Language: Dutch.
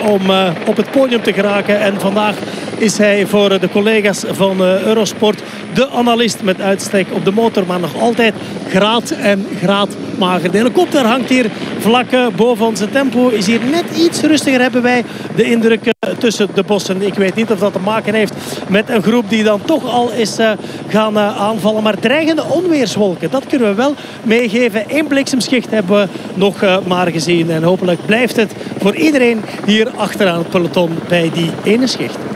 om op het podium te geraken. En vandaag is hij voor de collega's van Eurosport de analist met uitstek op de motor. Maar nog altijd graad en graad mager. De helikopter hangt hier vlak boven ons. Het tempo is hier net iets rustiger, hebben wij de indruk, tussen de bossen. Ik weet niet of dat te maken heeft met een groep die dan toch al is gaan aanvallen. Maar dreigende onweerswolken, dat kunnen we wel meegeven. 1 bliksemschicht hebben we nog maar gezien. En hopelijk blijft het voor iedereen hier achteraan het peloton bij die ene schicht.